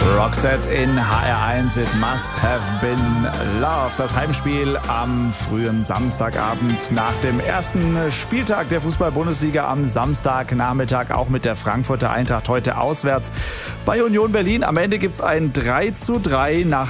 Roxette in HR1, It Must Have Been Love. Das Heimspiel am frühen Samstagabend nach dem ersten Spieltag der Fußball-Bundesliga am Samstagnachmittag, auch mit der Frankfurter Eintracht heute auswärts bei Union Berlin. Am Ende gibt es ein 3:3 nach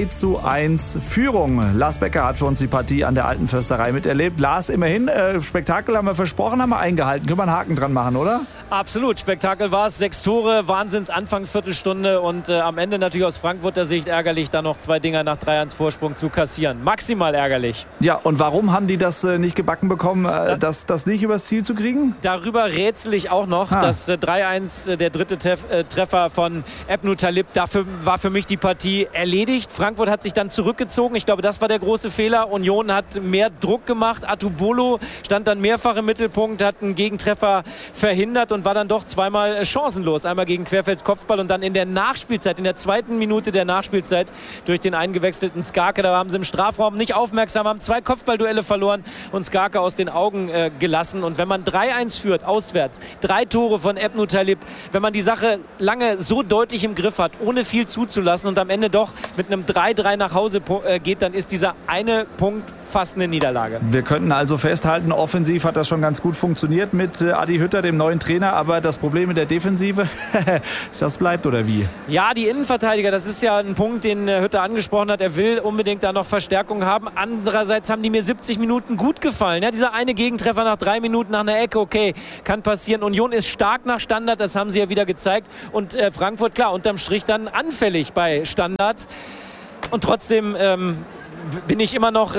3:1 Führung. Lars Becker hat für uns die Partie an der Alten Försterei miterlebt. Lars, immerhin, Spektakel haben wir versprochen, haben wir eingehalten. Können wir einen Haken dran machen, oder? Absolut, Spektakel war es. 6 Tore, Wahnsinnsanfang, Viertelstunde und am Ende natürlich aus Frankfurter Sicht ärgerlich, da noch 2 Dinger nach 3:1 Vorsprung zu kassieren. Maximal ärgerlich. Ja, und warum haben die das nicht gebacken bekommen, das nicht übers Ziel zu kriegen? Darüber rätsel ich auch noch. Das 3:1, der dritte Treffer von Ebnu Talib, dafür war für mich die Partie erledigt. Frankfurt hat sich dann zurückgezogen. Ich glaube, das war der große Fehler. Union hat mehr Druck gemacht. Atubolo stand dann mehrfach im Mittelpunkt, hat einen Gegentreffer verhindert und war dann doch zweimal chancenlos. Einmal gegen Querfelds Kopfball und dann in der Nachspielzeit, in der 2. Minute der Nachspielzeit durch den eingewechselten Skarke. Da haben sie im Strafraum nicht aufmerksam, haben 2 Kopfballduelle verloren und Skarke aus den Augen gelassen. Und wenn man 3:1 führt, auswärts, 3 Tore von Ebnu Talib, wenn man die Sache lange so deutlich im Griff hat, ohne viel zuzulassen und am Ende doch mit einem 3:3 nach Hause geht, dann ist dieser eine Punkt fast eine Niederlage. Wir könnten also festhalten, offensiv hat das schon ganz gut funktioniert mit Adi Hütter, dem neuen Trainer, aber das Problem mit der Defensive, das bleibt oder wie? Ja, die Innenverteidiger, das ist ja ein Punkt, den Hütter angesprochen hat. Er will unbedingt da noch Verstärkung haben. Andererseits haben die mir 70 Minuten gut gefallen. Ja, dieser eine Gegentreffer nach 3 Minuten nach einer Ecke, okay, kann passieren. Union ist stark nach Standard, das haben sie ja wieder gezeigt. Und Frankfurt, klar, unterm Strich dann anfällig bei Standards. Und trotzdem bin ich immer noch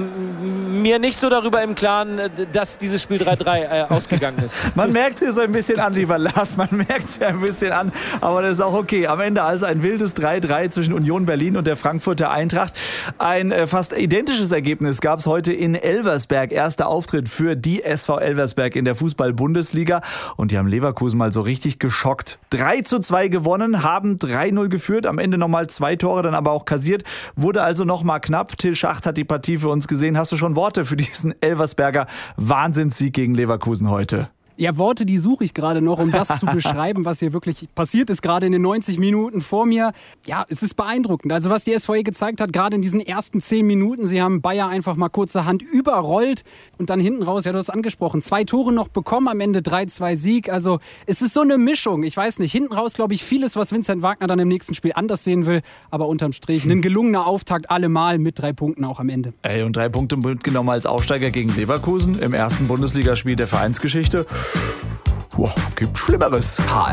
mir nicht so darüber im Klaren, dass dieses Spiel 3:3 ausgegangen ist. Man merkt es ja so ein bisschen an, lieber Lars, man merkt es ja ein bisschen an, aber das ist auch okay. Am Ende also ein wildes 3:3 zwischen Union Berlin und der Frankfurter Eintracht. Ein fast identisches Ergebnis gab es heute in Elversberg. Erster Auftritt für die SV Elversberg in der Fußball-Bundesliga und die haben Leverkusen mal so richtig geschockt. 3:2 gewonnen, haben 3:0 geführt, am Ende nochmal 2 Tore, dann aber auch kassiert, wurde also nochmal knapp. Till Schacht hat die Partie für uns gesehen. Hast du schon Worte für diesen Elversberger Wahnsinnssieg gegen Leverkusen heute? Ja, Worte, die suche ich gerade noch, um das zu beschreiben, was hier wirklich passiert ist, gerade in den 90 Minuten vor mir. Ja, es ist beeindruckend. Also was die SVE gezeigt hat, gerade in diesen ersten 10 Minuten, sie haben Bayer einfach mal kurzerhand überrollt und dann hinten raus, ja, du hast angesprochen, 2 Tore noch bekommen, am Ende 3:2 Sieg. Also es ist so eine Mischung, ich weiß nicht, hinten raus glaube ich vieles, was Vincent Wagner dann im nächsten Spiel anders sehen will, aber unterm Strich ein gelungener Auftakt allemal mit 3 Punkten auch am Ende. Ey, und 3 Punkte mitgenommen als Aufsteiger gegen Leverkusen im ersten Bundesligaspiel der Vereinsgeschichte. Gibt Schlimmeres.